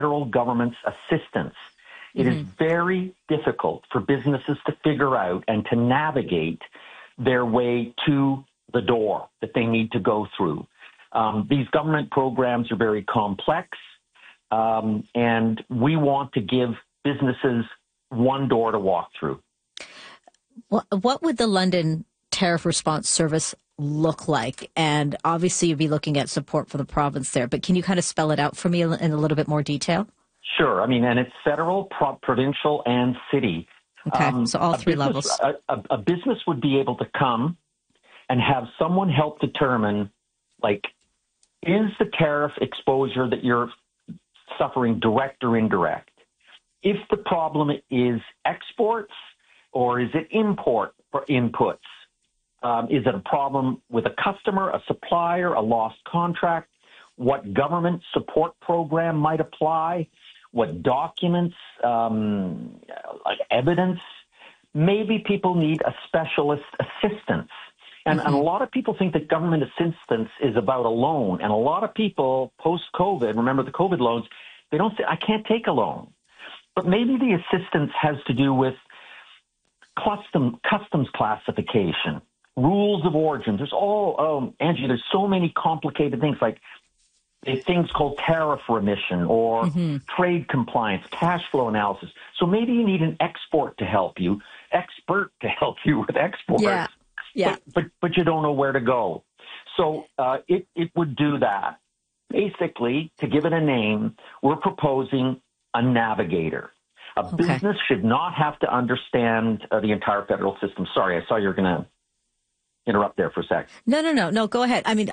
federal government's assistance. It is very difficult for businesses to figure out and to navigate their way to the door that they need to go through. These government programs are very complex, and we want to give businesses one door to walk through. What would the London Tariff Response Service look like? And obviously you'd be looking at support for the province there, but can you kind of spell it out for me in a little bit more detail? Sure. I mean, and it's federal, provincial, and city. Okay, so all three levels. A business would be able to come and have someone help determine, like, is the tariff exposure that you're suffering direct or indirect? If the problem is exports or is it import for inputs? Is it a problem with a customer, a supplier, a lost contract? What government support program might apply? What documents, like evidence? Maybe people need a specialist assistance. And a lot of people think that government assistance is about a loan. And a lot of people post-COVID, remember the COVID loans, they don't say, I can't take a loan. But maybe the assistance has to do with customs classification, rules of origin. There's Angie, there's so many complicated things like things called tariff remission or trade compliance, cash flow analysis. So maybe you need an expert to help you with exports. Yeah. But you don't know where to go. So it would do that. Basically, to give it a name, we're proposing a navigator. A business should not have to understand the entire federal system. Sorry, I saw you were going to interrupt there for a sec. No, go ahead. I mean,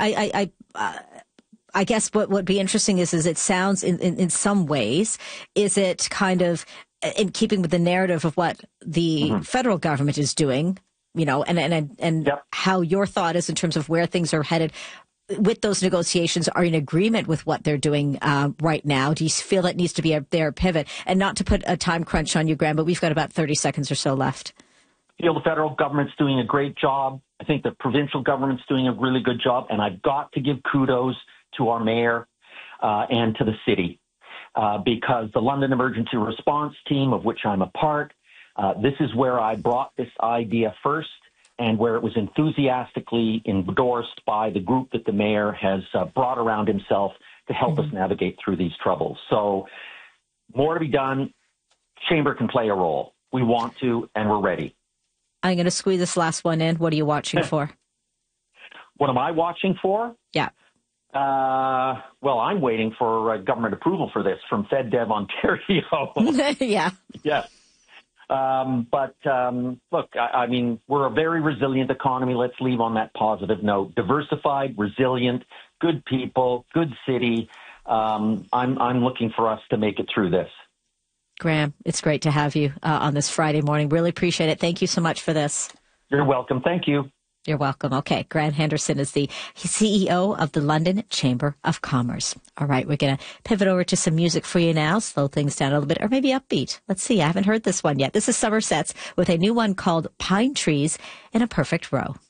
I guess what would be interesting is it sounds in some ways, is it kind of in keeping with the narrative of what the federal government is doing, you know, and how your thought is in terms of where things are headed with those negotiations. Are you in agreement with what they're doing right now? Do you feel it needs to be their pivot? And not to put a time crunch on you, Graham, but we've got about 30 seconds or so left. I feel the federal government's doing a great job. I think the provincial government's doing a really good job. And I've got to give kudos to our mayor and to the city because the London Emergency Response Team, of which I'm a part, this is where I brought this idea first and where it was enthusiastically endorsed by the group that the mayor has brought around himself to help us navigate through these troubles. So more to be done. Chamber can play a role. We want to, and we're ready. I'm going to squeeze this last one in. What are you watching for? What am I watching for? Yeah. Well, I'm waiting for government approval for this from FedDev Ontario. Yeah. Yeah. But look, I mean, we're a very resilient economy. Let's leave on that positive note. Diversified, resilient, good people, good city. I'm looking for us to make it through this. Graham, it's great to have you on this Friday morning. Really appreciate it. Thank you so much for this. You're welcome. Thank you. You're welcome. Okay. Graham Henderson is the CEO of the London Chamber of Commerce. All right. We're going to pivot over to some music for you now, slow things down a little bit, or maybe upbeat. Let's see. I haven't heard this one yet. This is Somersets with a new one called Pine Trees in a Perfect Row.